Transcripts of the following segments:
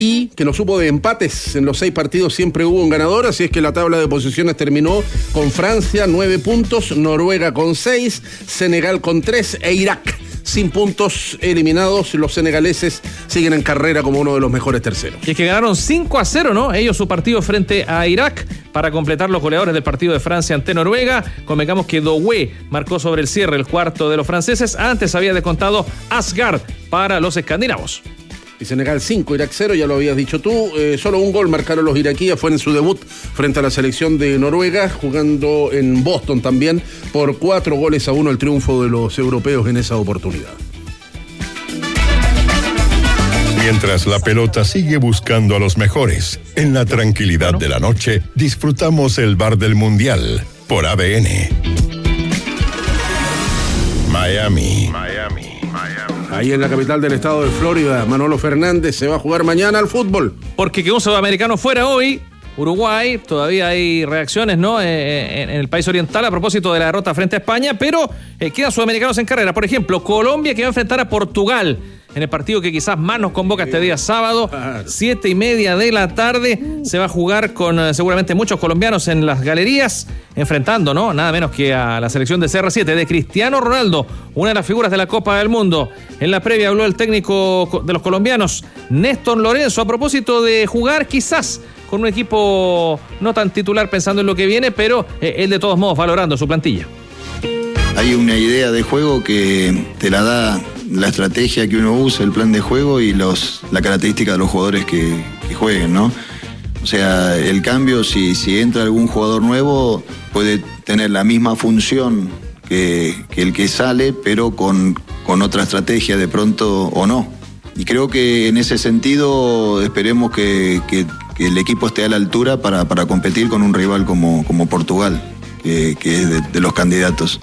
y que no supo de empates. En los 6 partidos siempre hubo un ganador, así es que la tabla de posiciones terminó con Francia 9 puntos, Noruega con 6, Senegal con 3 e Irak sin puntos, eliminados. Los senegaleses siguen en carrera como uno de los mejores terceros. Y es que ganaron 5-0, ¿no? Ellos su partido frente a Irak para completar los goleadores del partido de Francia ante Noruega. Convengamos que Doué marcó sobre el cierre el cuarto de los franceses. Antes había descontado Asgard para los escandinavos. Y Senegal 5, Irak 0, ya lo habías dicho tú. Solo un gol marcaron los iraquíes, fue en su debut frente a la selección de Noruega, jugando en Boston también, por 4-1 el triunfo de los europeos en esa oportunidad. Mientras la pelota sigue buscando a los mejores, en la tranquilidad de la noche, disfrutamos el bar del Mundial por ADN. Miami. Ahí en la capital del estado de Florida, Manolo Fernández se va a jugar mañana al fútbol. Porque que un sudamericano fuera hoy, Uruguay, todavía hay reacciones, ¿no? En el país oriental a propósito de la derrota frente a España, pero quedan sudamericanos en carrera. Por ejemplo, Colombia, que va a enfrentar a Portugal en el partido que quizás más nos convoca este día sábado, 7:30 de la tarde. Se va a jugar con seguramente muchos colombianos en las galerías, enfrentando, ¿no? Nada menos que a la selección de CR7 de Cristiano Ronaldo, una de las figuras de la Copa del Mundo. En la previa habló el técnico de los colombianos, Néstor Lorenzo, a propósito de jugar quizás con un equipo no tan titular pensando en lo que viene, pero él de todos modos valorando su plantilla. Hay una idea de juego que te la da la estrategia que uno usa, el plan de juego y la característica de los jugadores que jueguen, ¿no? O sea, el cambio, si entra algún jugador nuevo, puede tener la misma función que el que sale, pero con otra estrategia de pronto o no. Y creo que en ese sentido esperemos que el equipo esté a la altura para competir con un rival como Portugal, que es de los candidatos.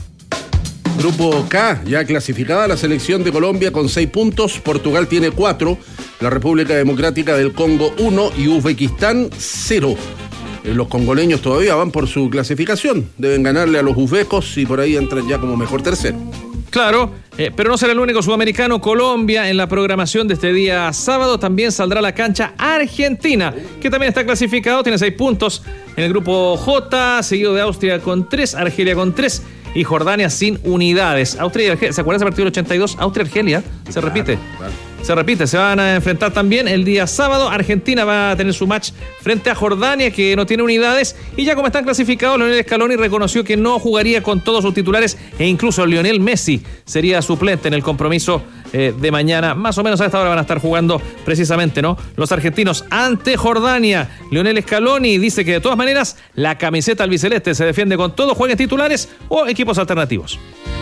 Grupo K, ya clasificada la selección de Colombia con 6 puntos, Portugal tiene 4, la República Democrática del Congo 1 y Uzbekistán 0. Los congoleños todavía van por su clasificación, deben ganarle a los uzbecos y por ahí entran ya como mejor tercero. Claro, pero no será el único sudamericano. Colombia en la programación de este día sábado también saldrá a la cancha Argentina, que también está clasificado, tiene 6 puntos en el grupo J, seguido de Austria con 3, Argelia con 3 y Jordania sin unidades. Austria y Argelia, ¿se acuerdan ese partido del 82? Austria-Argelia, se repite. Se repite, se van a enfrentar también el día sábado. Argentina va a tener su match frente a Jordania, que no tiene unidades. Y ya como están clasificados, Lionel Scaloni reconoció que no jugaría con todos sus titulares e incluso Lionel Messi sería suplente en el compromiso de mañana. Más o menos a esta hora van a estar jugando precisamente, ¿no? Los argentinos ante Jordania. Lionel Scaloni dice que de todas maneras la camiseta albiceleste se defiende con todo, jueguen titulares o equipos alternativos.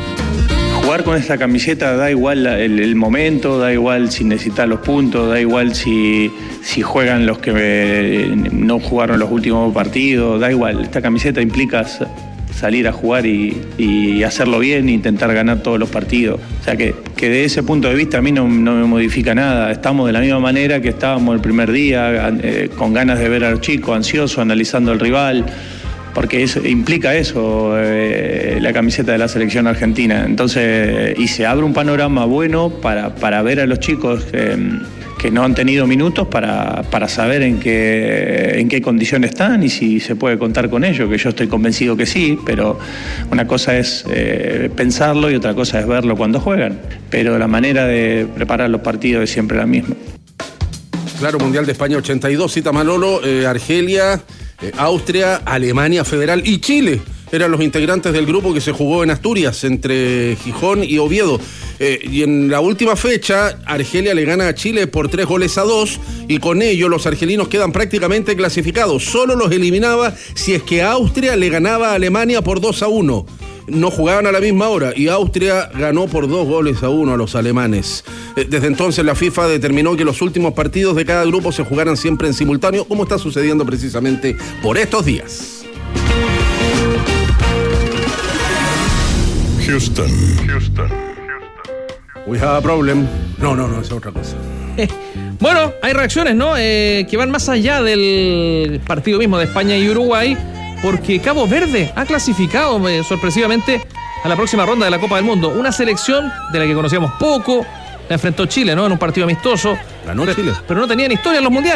Jugar con esta camiseta da igual el momento, da igual si necesitas los puntos, da igual si juegan los que no jugaron los últimos partidos, da igual. Esta camiseta implica salir a jugar y hacerlo bien e intentar ganar todos los partidos. O sea que de ese punto de vista a mí no me modifica nada. Estamos de la misma manera que estábamos el primer día, con ganas de ver a los chicos, ansiosos, analizando al rival, porque eso implica la camiseta de la selección argentina. Entonces, y se abre un panorama bueno para ver a los chicos que no han tenido minutos para saber en qué condiciones están y si se puede contar con ellos, que yo estoy convencido que sí, pero una cosa es pensarlo y otra cosa es verlo cuando juegan. Pero la manera de preparar los partidos es siempre la misma. Claro, Mundial de España 82, cita Manolo, Argelia, Austria, Alemania Federal y Chile eran los integrantes del grupo que se jugó en Asturias entre Gijón y Oviedo. Y en la última fecha, Argelia le gana a Chile por 3-2 y con ello los argelinos quedan prácticamente clasificados. Solo los eliminaba si es que Austria le ganaba a Alemania por 2-1. No jugaban a la misma hora y Austria ganó por 2-1 a los alemanes. Desde entonces la FIFA determinó que los últimos partidos de cada grupo se jugaran siempre en simultáneo, como está sucediendo precisamente por estos días. Houston. We have a problem. No, es otra cosa. Bueno, hay reacciones, ¿no? Que van más allá del partido mismo de España y Uruguay, porque Cabo Verde ha clasificado sorpresivamente a la próxima ronda de la Copa del Mundo. Una selección de la que conocíamos poco, la enfrentó Chile, ¿no? En un partido amistoso. Ganó Chile. Pero no tenían historia en los mundiales.